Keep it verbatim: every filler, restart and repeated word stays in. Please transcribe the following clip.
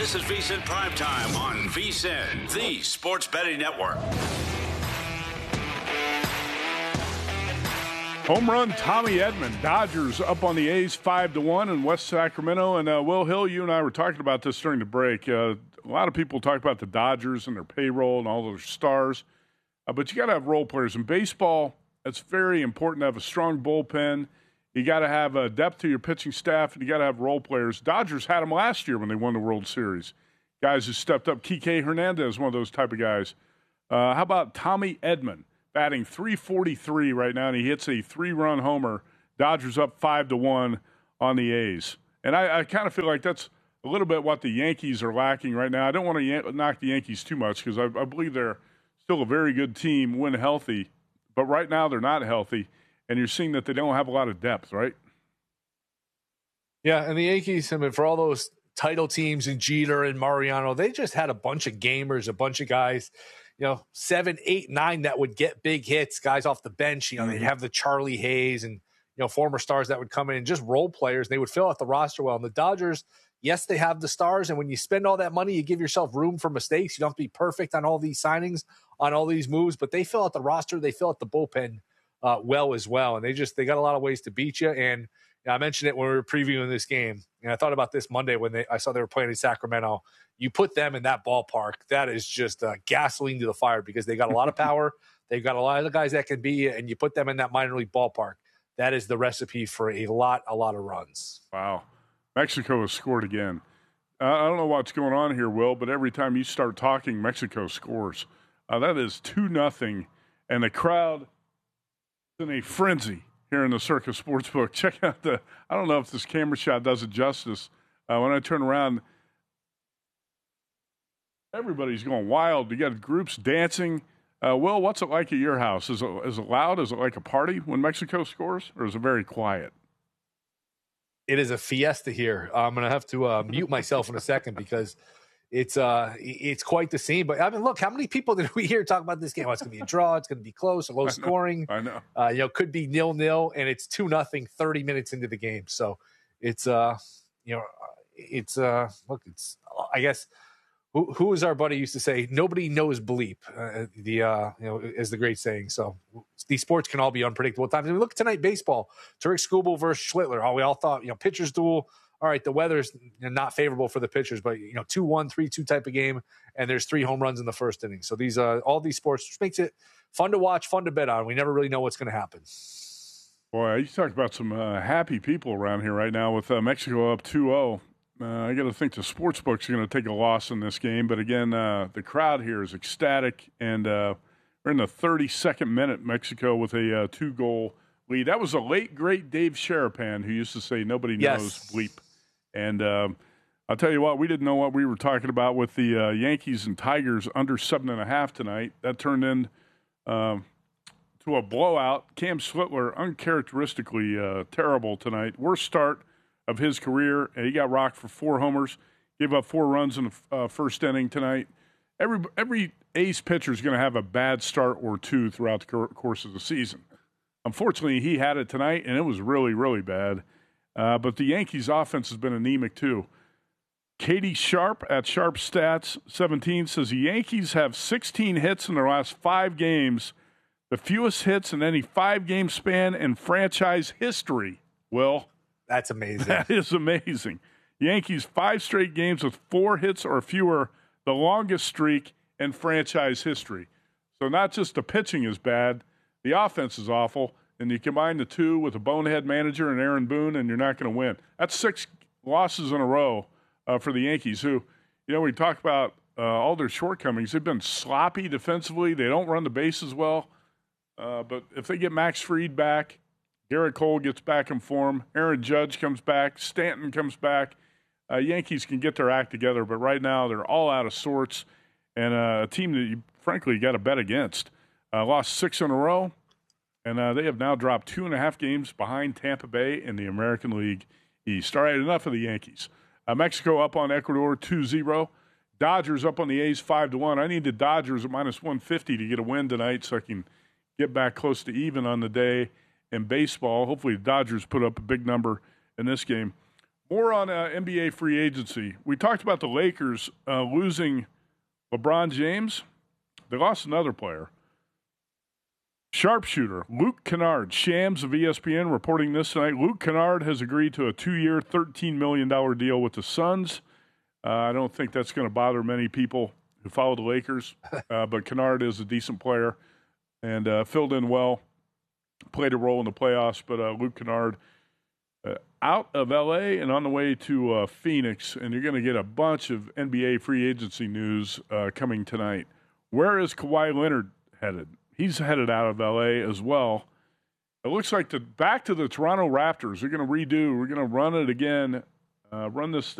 This is VSiN Primetime on VSiN, the sports betting network. Home run Tommy Edman. Dodgers up on the A's five to one in West Sacramento. And uh, Will Hill, you and I were talking about this during the break. Uh, a lot of people talk about the Dodgers and their payroll and all their stars. Uh, but you got to have role players. In baseball, it's very important to have a strong bullpen. You got to have uh, depth to your pitching staff, and you got to have role players. Dodgers had them last year when they won the World Series. Guys who stepped up. Kike Hernandez, one of those type of guys. Uh, how about Tommy Edman, batting three forty-three right now, and he hits a three-run homer. Dodgers up five to one on the A's. And I, I kind of feel like that's a little bit what the Yankees are lacking right now. I don't want to yan- knock the Yankees too much because I, I believe they're still a very good team when healthy. But right now they're not healthy. And you're seeing that they don't have a lot of depth, right? Yeah, and the Yankees, I mean, for all those title teams and Jeter and Mariano, they just had a bunch of gamers, a bunch of guys, you know, seven, eight, nine that would get big hits, guys off the bench. You know, mm-hmm. They'd have the Charlie Hayes and, you know, former stars that would come in and just role players. They would fill out the roster well. And the Dodgers, yes, they have the stars. And when you spend all that money, you give yourself room for mistakes. You don't have to be perfect on all these signings, on all these moves, but they fill out the roster. They fill out the bullpen Uh, well as well. And they just, they got a lot of ways to beat you. And you know, I mentioned it when we were previewing this game. And I thought about this Monday when they, I saw they were playing in Sacramento. You put them in that ballpark, that is just uh, gasoline to the fire because they got a lot of power. They've got a lot of the guys that can be, and you put them in that minor league ballpark. That is the recipe for a lot, a lot of runs. Wow. Mexico has scored again. Uh, I don't know what's going on here, Will, but every time you start talking, Mexico scores. Uh, that is two nothing. And the crowd in a frenzy here in the Circus Sportsbook. Check out the, I don't know if this camera shot does it justice. Uh, when I turn around, everybody's going wild. You got groups dancing. Uh, Will, what's it like at your house? Is it, is it loud? Is it like a party when Mexico scores, or is it very quiet? It is a fiesta here. I'm going to have to uh, mute myself in a second because It's uh, it's quite the scene. But, I mean, look, how many people did we hear talk about this game? Oh, it's going to be a draw. It's going to be close, a low scoring. I know. Uh, you know, could be nil-nil, and it's two nothing thirty minutes into the game. So it's, uh, you know, it's, uh, look, it's, I guess, who, who was our buddy used to say, nobody knows bleep, uh, the, uh, you know, is the great saying. So these sports can all be unpredictable at times. I mean, look, tonight, baseball, Tarek Skubal versus Schlittler. Oh, we all thought, you know, pitchers duel. All right, the weather's not favorable for the pitchers, but, you know, two one, three two type of game, and there's three home runs in the first inning. So these, uh, all these sports, which makes it fun to watch, fun to bet on. We never really know what's going to happen. Boy, you talk about some uh, happy people around here right now with uh, Mexico up two oh. Uh, I got to think the sportsbook's going to take a loss in this game. But, again, uh, the crowd here is ecstatic, and uh, we're in the thirty-second minute, Mexico with a uh, two-goal lead. That was a late, great Dave Sharapan who used to say nobody knows yes. bleep. And um, I'll tell you what, we didn't know what we were talking about with the uh, Yankees and Tigers under seven and a half tonight. That turned in um, to a blowout. Cam Schlittler, uncharacteristically uh, terrible tonight. Worst start of his career, and he got rocked for four homers. Gave up four runs in the uh, first inning tonight. Every every ace pitcher is going to have a bad start or two throughout the course of the season. Unfortunately, he had it tonight, and it was really, really bad. Uh, but the Yankees' offense has been anemic, too. Katie Sharp at Sharp Stats seventeen says the Yankees have sixteen hits in their last five games, the fewest hits in any five-game span in franchise history. Will, that's amazing. That is amazing. Yankees five straight games with four hits or fewer, the longest streak in franchise history. So not just the pitching is bad, the offense is awful. And you combine the two with a bonehead manager and Aaron Boone, and you're not going to win. That's six losses in a row uh, for the Yankees, who, you know, we talk about uh, all their shortcomings. They've been sloppy defensively. They don't run the bases well. Uh, but if they get Max Fried back, Garrett Cole gets back in form, Aaron Judge comes back, Stanton comes back, uh, Yankees can get their act together. But right now they're all out of sorts, and uh, a team that you, frankly, got to bet against. Uh, lost six in a row. And uh, they have now dropped two and a half games behind Tampa Bay in the American League East. All right, enough of the Yankees. Uh, Mexico up on Ecuador two zero. Dodgers up on the A's five to one. I need the Dodgers at minus one fifty to get a win tonight so I can get back close to even on the day in baseball. Hopefully the Dodgers put up a big number in this game. More on uh, N B A free agency. We talked about the Lakers uh, losing LeBron James. They lost another player. Sharpshooter, Luke Kennard, Shams of E S P N reporting this tonight. Luke Kennard has agreed to a two-year, thirteen million dollars deal with the Suns. Uh, I don't think that's going to bother many people who follow the Lakers, uh, but Kennard is a decent player and uh, filled in well, played a role in the playoffs. But uh, Luke Kennard uh, out of L A and on the way to uh, Phoenix, and you're going to get a bunch of N B A free agency news uh, coming tonight. Where is Kawhi Leonard headed? He's headed out of L A as well. It looks like the back to the Toronto Raptors. They're going to redo. We're going to run it again, uh, run this